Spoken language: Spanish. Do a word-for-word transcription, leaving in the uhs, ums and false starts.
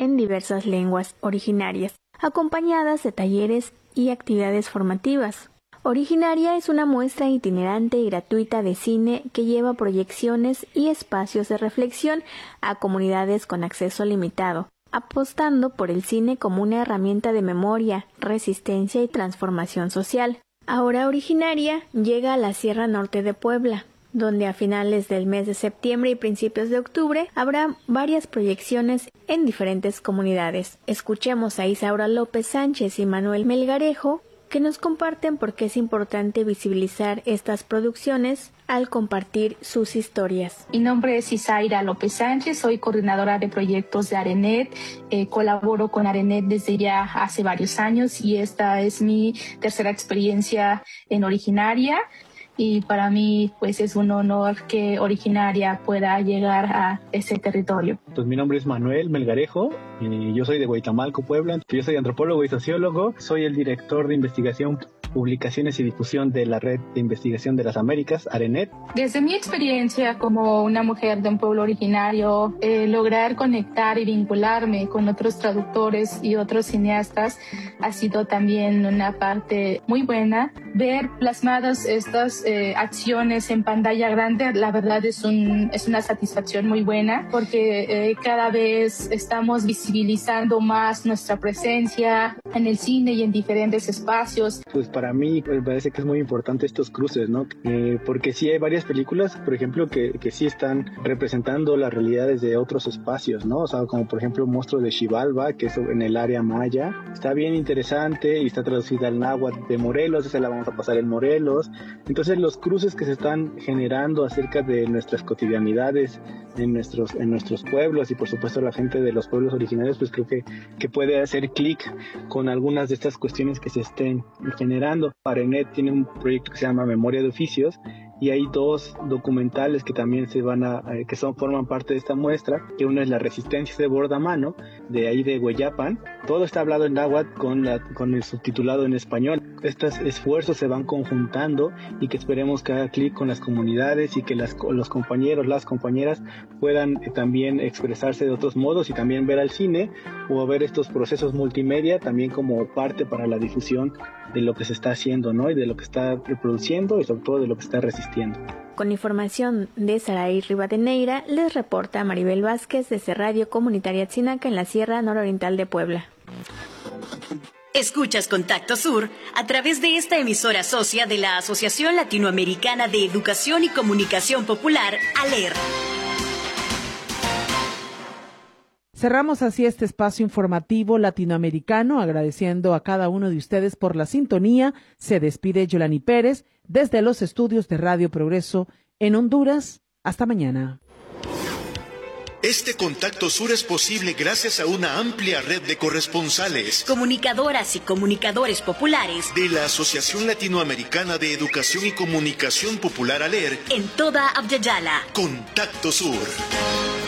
en diversas lenguas originarias, acompañadas de talleres y actividades formativas. Originaria es una muestra itinerante y gratuita de cine que lleva proyecciones y espacios de reflexión a comunidades con acceso limitado, apostando por el cine como una herramienta de memoria, resistencia y transformación social. Ahora Originaria llega a la Sierra Norte de Puebla, donde a finales del mes de septiembre y principios de octubre habrá varias proyecciones en diferentes comunidades. Escuchemos a Isaura López Sánchez y Manuel Melgarejo, que nos comparten por qué es importante visibilizar estas producciones al compartir sus historias. Mi nombre es Isaura López Sánchez, soy coordinadora de proyectos de Arenet, eh, colaboro con Arenet desde ya hace varios años y esta es mi tercera experiencia en Originaria. Y para mí pues es un honor que Originaria pueda llegar a ese territorio. Pues mi nombre es Manuel Melgarejo, y yo soy de Huaytamalco, Puebla. Yo soy antropólogo y sociólogo, soy el director de investigación, publicaciones y difusión de la Red de Investigación de las Américas, Arenet. Desde mi experiencia como una mujer de un pueblo originario, eh, lograr conectar y vincularme con otros traductores y otros cineastas ha sido también una parte muy buena. Ver plasmadas estas eh, acciones en pantalla grande, la verdad es, un, es una satisfacción muy buena porque eh, cada vez estamos visibilizando más nuestra presencia en el cine y en diferentes espacios. Pues para mí me parece que es muy importante estos cruces, ¿no? Eh, porque sí hay varias películas, por ejemplo, que, que sí están representando las realidades de otros espacios, ¿no? O sea, como por ejemplo Monstruos de Xibalba, que es en el área maya. Está bien interesante y está traducida al náhuatl de Morelos, esa la vamos a pasar en Morelos. Entonces los cruces que se están generando acerca de nuestras cotidianidades en nuestros, en nuestros pueblos y por supuesto la gente de los pueblos originarios, pues creo que, que puede hacer clic con algunas de estas cuestiones que se estén generando. Arenet tiene un proyecto que se llama Memoria de Oficios y hay dos documentales que también se van a, eh, que son, forman parte de esta muestra, que uno es La Resistencia de Bordamano, de ahí de Hueyapan. Todo está hablado en náhuatl con, la, con el subtitulado en español. Estos esfuerzos se van conjuntando y que esperemos que haga clic con las comunidades y que las, los compañeros, las compañeras puedan eh, también expresarse de otros modos y también ver al cine o ver estos procesos multimedia también como parte para la difusión de lo que se está haciendo, ¿no? Y de lo que está reproduciendo y sobre todo de lo que está resistiendo. Con información de Saraí Rivadeneira, les reporta Maribel Vázquez desde Radio Comunitaria Tzinaca en la Sierra Nororiental de Puebla. Escuchas Contacto Sur a través de esta emisora socia de la Asociación Latinoamericana de Educación y Comunicación Popular, ALER. Cerramos así este espacio informativo latinoamericano, agradeciendo a cada uno de ustedes por la sintonía. Se despide Yolani Pérez desde los estudios de Radio Progreso en Honduras. Hasta mañana. Este Contacto Sur es posible gracias a una amplia red de corresponsales, comunicadoras y comunicadores populares de la Asociación Latinoamericana de Educación y Comunicación Popular, ALER, en toda Abya Yala. Contacto Sur.